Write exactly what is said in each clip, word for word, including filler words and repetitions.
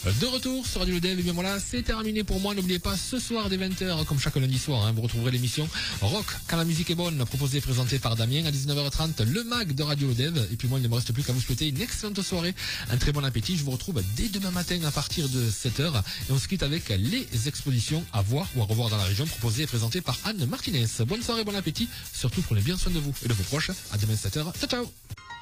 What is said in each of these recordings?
De retour sur Radio Lodev, et bien voilà, c'est terminé pour moi. N'oubliez pas, ce soir dès vingt heures, comme chaque lundi soir, hein, vous retrouverez l'émission Rock quand la musique est bonne, proposée et présentée par Damien à dix-neuf heures trente, le mag de Radio Lodev. Et puis moi, il ne me reste plus qu'à vous souhaiter une excellente soirée, un très bon appétit. Je vous retrouve dès demain matin à partir de sept heures et on se quitte avec les expositions à voir ou à revoir dans la région, proposées et présentées par Anne Martinez. Bonne soirée, bon appétit, surtout prenez bien soin de vous et de vos proches. À demain sept heures. Ciao, ciao.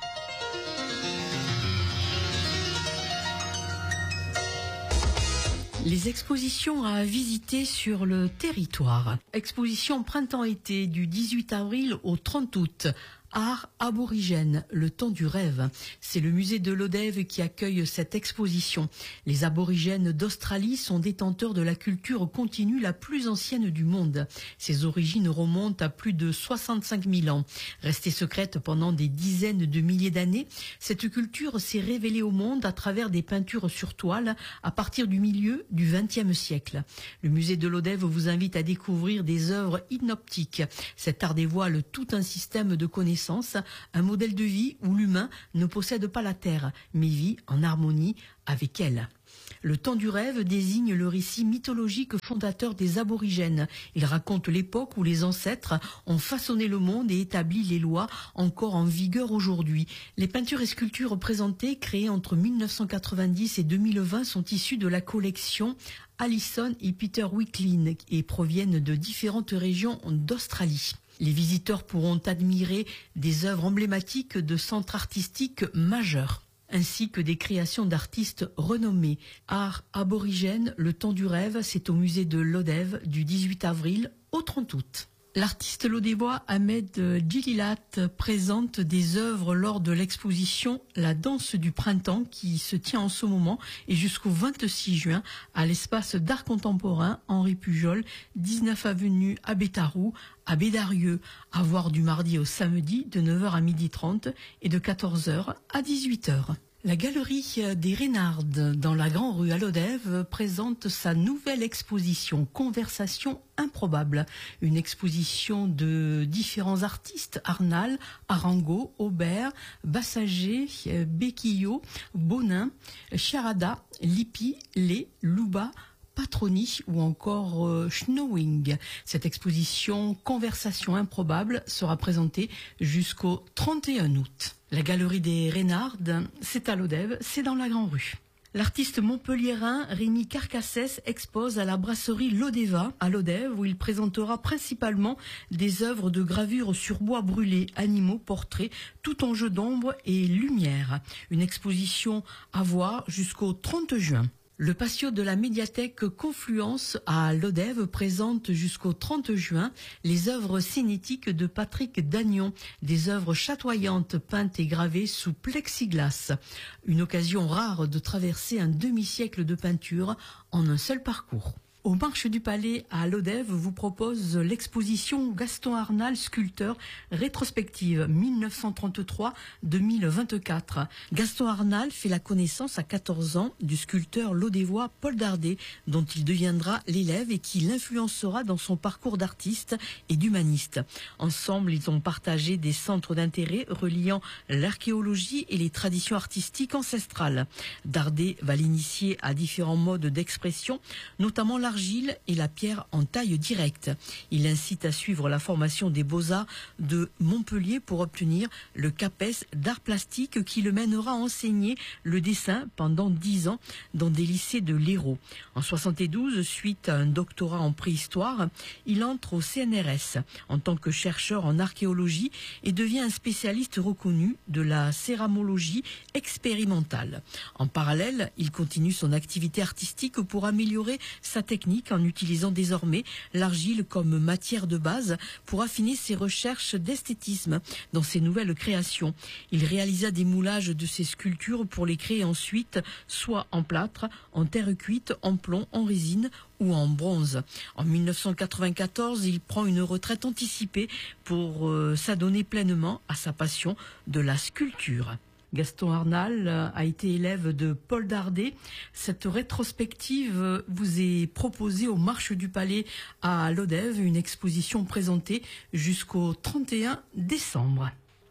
Les expositions à visiter sur le territoire. Exposition printemps-été du dix-huit avril au trente août. Art aborigène, le temps du rêve. C'est le musée de Lodev qui accueille cette exposition. Les aborigènes d'Australie sont détenteurs de la culture continue la plus ancienne du monde. Ses origines remontent à plus de soixante-cinq mille ans. Restée secrète pendant des dizaines de milliers d'années, cette culture s'est révélée au monde à travers des peintures sur toile à partir du milieu du vingtième siècle. Le musée de Lodev vous invite à découvrir des œuvres inoptiques. Cet art dévoile tout un système de connaissances, un modèle de vie où l'humain ne possède pas la terre, mais vit en harmonie avec elle. Le temps du rêve désigne le récit mythologique fondateur des aborigènes. Il raconte l'époque où les ancêtres ont façonné le monde et établi les lois encore en vigueur aujourd'hui. Les peintures et sculptures présentées, créées entre mille neuf cent quatre-vingt-dix et deux mille vingt, sont issues de la collection Allison et Peter Wicklin et proviennent de différentes régions d'Australie. Les visiteurs pourront admirer des œuvres emblématiques de centres artistiques majeurs, ainsi que des créations d'artistes renommés. Art aborigène, le temps du rêve, c'est au musée de Lodev du dix-huit avril au trente août. L'artiste lodévois Ahmed Djililat présente des œuvres lors de l'exposition La danse du printemps qui se tient en ce moment et jusqu'au vingt-six juin à l'espace d'art contemporain Henri Pujol, dix-neuf avenue Abétarou, à Bédarieux, à voir du mardi au samedi de neuf heures à midi trente et de quatorze heures à dix-huit heures. La galerie des Reynardes dans la Grande Rue à Lodev présente sa nouvelle exposition Conversation improbable. Une exposition de différents artistes, Arnal, Arango, Aubert, Bassager, Bequillo, Bonin, Charada, Lippi, Lé, Louba, Patroni ou encore euh, Schnowing. Cette exposition Conversation improbable sera présentée jusqu'au trente et un août. La galerie des Reynardes, c'est à Lodev, c'est dans la Grande Rue. L'artiste montpelliérain Rémi Carcassès expose à la brasserie Lodeva à Lodev où il présentera principalement des œuvres de gravure sur bois brûlé, animaux, portraits, tout en jeu d'ombre et lumière. Une exposition à voir jusqu'au trente juin. Le patio de la médiathèque Confluence à Lodev présente jusqu'au trente juin les œuvres cinétiques de Patrick Dagnon, des œuvres chatoyantes peintes et gravées sous plexiglas. Une occasion rare de traverser un demi-siècle de peinture en un seul parcours. Au Marche du Palais à Lodev vous propose l'exposition Gaston Arnal, sculpteur, rétrospective mille neuf cent trente-trois à deux mille vingt-quatre. Gaston Arnal fait la connaissance à quatorze ans du sculpteur lodévois Paul Dardet, dont il deviendra l'élève et qui l'influencera dans son parcours d'artiste et d'humaniste. Ensemble, ils ont partagé des centres d'intérêt reliant l'archéologie et les traditions artistiques ancestrales. Dardet va l'initier à différents modes d'expression, notamment la l'argile et la pierre en taille directe. Il incite à suivre la formation des Beaux-Arts de Montpellier pour obtenir le CAPES d'art plastique qui le mènera à enseigner le dessin pendant dix ans dans des lycées de l'Hérault. En soixante-douze, suite à un doctorat en préhistoire, il entre au C N R S en tant que chercheur en archéologie et devient un spécialiste reconnu de la céramologie expérimentale. En parallèle, il continue son activité artistique pour améliorer sa technique en utilisant désormais l'argile comme matière de base pour affiner ses recherches d'esthétisme dans ses nouvelles créations. Il réalisa des moulages de ses sculptures pour les créer ensuite soit en plâtre, en terre cuite, en plomb, en résine ou en bronze. En mille neuf cent quatre-vingt-quatorze, il prend une retraite anticipée pour euh, s'adonner pleinement à sa passion de la sculpture. Gaston Arnal a été élève de Paul Dardet. Cette rétrospective vous est proposée au Marche du Palais à Lodev, une exposition présentée jusqu'au trente et un décembre.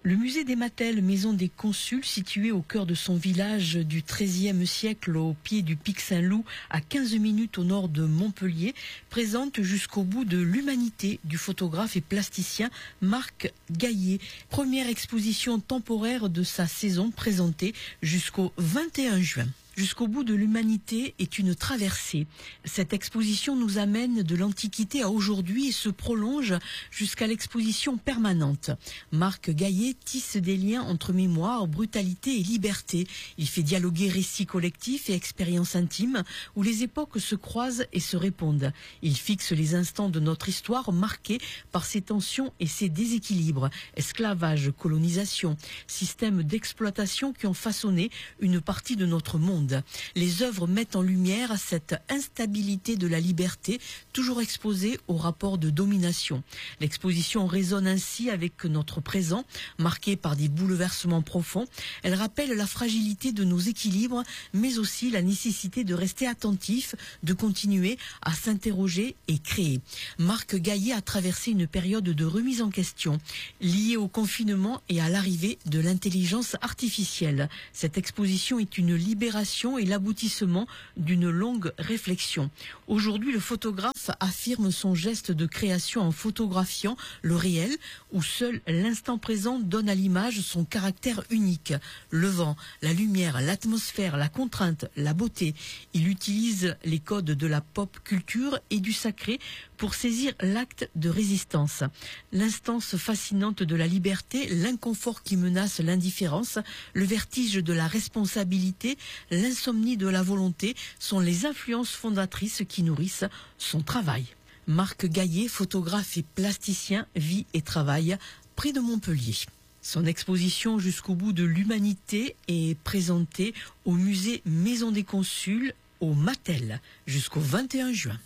Le musée des Mattel, maison des consuls, situé au cœur de son village du treizième siècle au pied du pic Saint-Loup, à quinze minutes au nord de Montpellier, présente jusqu'au bout de l'humanité du photographe et plasticien Marc Gaillet. Première exposition temporaire de sa saison présentée jusqu'au vingt et un juin. Jusqu'au bout de l'humanité est une traversée. Cette exposition nous amène de l'Antiquité à aujourd'hui et se prolonge jusqu'à l'exposition permanente. Marc Gaillet tisse des liens entre mémoire, brutalité et liberté. Il fait dialoguer récits collectifs et expériences intimes où les époques se croisent et se répondent. Il fixe les instants de notre histoire marqués par ses tensions et ses déséquilibres. Esclavage, colonisation, systèmes d'exploitation qui ont façonné une partie de notre monde. Les œuvres mettent en lumière cette instabilité de la liberté, toujours exposée au rapport de domination. L'exposition résonne ainsi avec notre présent, marqué par des bouleversements profonds. Elle rappelle la fragilité de nos équilibres, mais aussi la nécessité de rester attentif, de continuer à s'interroger et créer. Marc Gaillet a traversé une période de remise en question, liée au confinement et à l'arrivée de l'intelligence artificielle. Cette exposition est une libération et l'aboutissement d'une longue réflexion. Aujourd'hui, le photographe affirme son geste de création en photographiant le réel, où seul l'instant présent donne à l'image son caractère unique. Le vent, la lumière, l'atmosphère, la contrainte, la beauté. Il utilise les codes de la pop culture et du sacré pour saisir l'acte de résistance. L'instance fascinante de la liberté, l'inconfort qui menace l'indifférence, le vertige de la responsabilité, l'insomnie de la volonté sont les influences fondatrices qui nourrissent son travail. Marc Gaillet, photographe et plasticien, vit et travaille près de Montpellier. Son exposition jusqu'au bout de l'humanité est présentée au musée Maison des Consuls au Mattel jusqu'au vingt et un juin.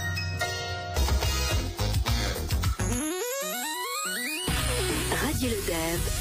Radio Le